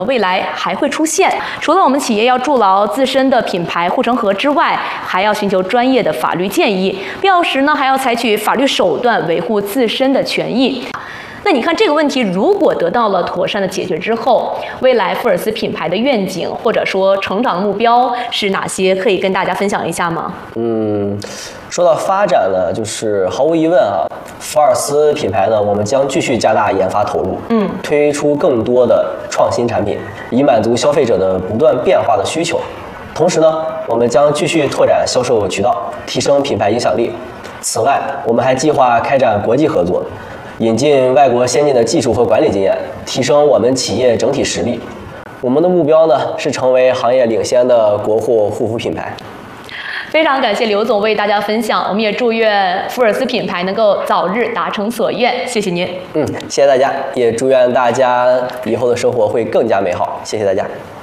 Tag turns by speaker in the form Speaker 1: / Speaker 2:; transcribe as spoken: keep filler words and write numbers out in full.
Speaker 1: 未来还会出现。除了我们企业要筑牢自身的品牌护城河之外，还要寻求专业的法律建议，必要时呢还要采取法律手段维护自身的权益。那你看这个问题，如果得到了妥善的解决之后，未来富尔斯品牌的愿景或者说成长目标是哪些？可以跟大家分享一下吗？
Speaker 2: 嗯，说到发展呢，就是毫无疑问啊，福尔斯品牌呢，我们将继续加大研发投入，
Speaker 1: 嗯，
Speaker 2: 推出更多的创新产品，以满足消费者的不断变化的需求。同时呢，我们将继续拓展销售渠道，提升品牌影响力。此外，我们还计划开展国际合作，引进外国先进的技术和管理经验，提升我们企业整体实力。我们的目标呢是成为行业领先的国货护肤品牌。
Speaker 1: 非常感谢刘总为大家分享，我们也祝愿福尔斯品牌能够早日达成所愿。谢谢您。
Speaker 2: 嗯，谢谢大家，也祝愿大家以后的生活会更加美好。谢谢大家。